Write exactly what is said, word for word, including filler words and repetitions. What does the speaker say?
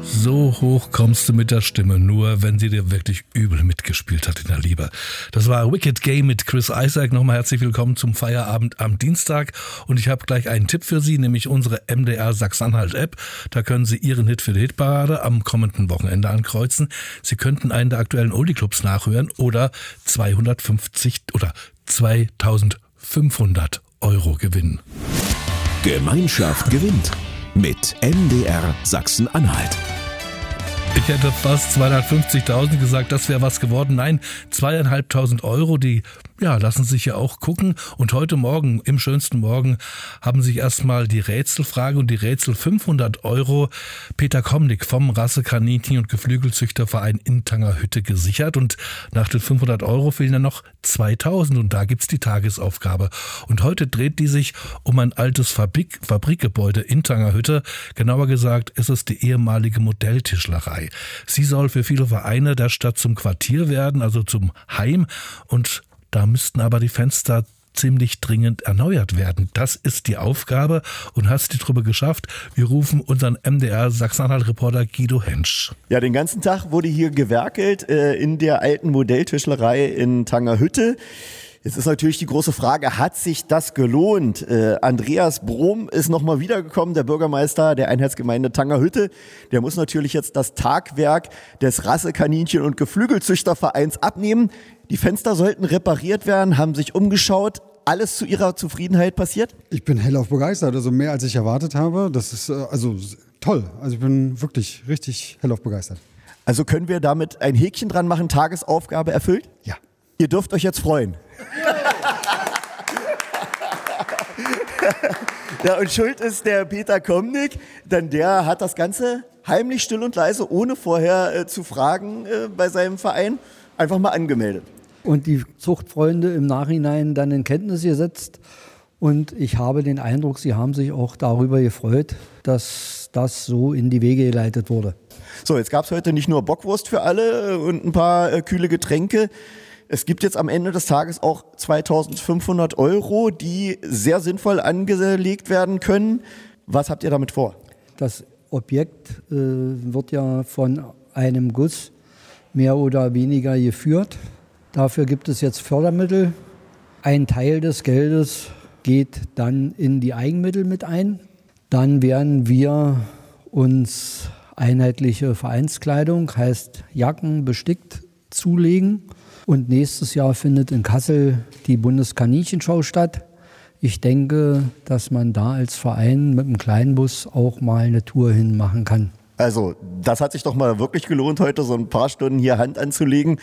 So hoch kommst du mit der Stimme nur, wenn sie dir wirklich übel mitgespielt hat in der Liebe. Das war Wicked Game mit Chris Isaak. Nochmal herzlich willkommen zum Feierabend am Dienstag. Und ich habe gleich einen Tipp für Sie, nämlich unsere M D R Sachsen-Anhalt-App. Da können Sie Ihren Hit für die Hitparade am kommenden Wochenende ankreuzen. Sie könnten einen der aktuellen Oldie-Clubs nachhören oder zweihundertfünfzig oder zweitausendfünfhundert Euro gewinnen. Gemeinschaft gewinnt mit M D R Sachsen-Anhalt. Ich hätte fast zweihundertfünfzigtausend gesagt, das wäre was geworden. Nein, zweieinhalbtausend Euro, die ja, lassen sich ja auch gucken. Und heute Morgen, im schönsten Morgen, haben sich erstmal die Rätselfrage und die Rätsel fünfhundert Euro Peter Komnick vom Rasse-Kaninchen- und Geflügelzüchterverein in Tangerhütte gesichert. Und nach den fünfhundert Euro fehlen dann noch zweitausend und da gibt's die Tagesaufgabe. Und heute dreht die sich um ein altes Fabrik, Fabrikgebäude in Tangerhütte. Genauer gesagt ist es die ehemalige Modelltischlerei. Sie soll für viele Vereine der Stadt zum Quartier werden, also zum Heim. Und da müssten aber die Fenster ziemlich dringend erneuert werden. Das ist die Aufgabe. Und hast die Truppe geschafft? Wir rufen unseren M D R Sachsen-Anhalt-Reporter Guido Hensch. Ja, den ganzen Tag wurde hier gewerkelt äh, in der alten Modelltischlerei in Tangerhütte. Jetzt ist natürlich die große Frage, hat sich das gelohnt? Äh, Andreas Brom ist nochmal wiedergekommen, der Bürgermeister der Einheitsgemeinde Tangerhütte. Der muss natürlich jetzt das Tagwerk des Rasse-Kaninchen- und Geflügelzüchtervereins abnehmen. Die Fenster sollten repariert werden, haben sich umgeschaut. Alles zu Ihrer Zufriedenheit passiert? Ich bin hellauf begeistert, also mehr als ich erwartet habe. Das ist äh, also toll. Also ich bin wirklich richtig hellauf begeistert. Also können wir damit ein Häkchen dran machen, Tagesaufgabe erfüllt? Ja. Ihr dürft euch jetzt freuen. Ja, und schuld ist der Peter Komnick, denn der hat das Ganze heimlich, still und leise, ohne vorher äh, zu fragen, äh, bei seinem Verein einfach mal angemeldet. Und die Zuchtfreunde im Nachhinein dann in Kenntnis gesetzt. Und ich habe den Eindruck, sie haben sich auch darüber gefreut, dass das so in die Wege geleitet wurde. So, jetzt gab es heute nicht nur Bockwurst für alle und ein paar äh, kühle Getränke. Es gibt jetzt am Ende des Tages auch zweitausendfünfhundert Euro, die sehr sinnvoll angelegt werden können. Was habt ihr damit vor? Das Objekt äh, wird ja von einem Guss mehr oder weniger geführt. Dafür gibt es jetzt Fördermittel. Ein Teil des Geldes geht dann in die Eigenmittel mit ein. Dann werden wir uns einheitliche Vereinskleidung, heißt Jacken, bestickt, zulegen. Und nächstes Jahr findet in Kassel die Bundeskaninchenschau statt. Ich denke, dass man da als Verein mit einem Kleinbus auch mal eine Tour hin machen kann. Also, das hat sich doch mal wirklich gelohnt, heute so ein paar Stunden hier Hand anzulegen.